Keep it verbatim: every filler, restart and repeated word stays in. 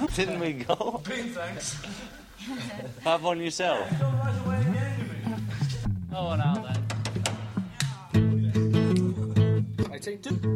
Didn't we go? Been, thanks. Have one yourself. Oh, now then. I take two.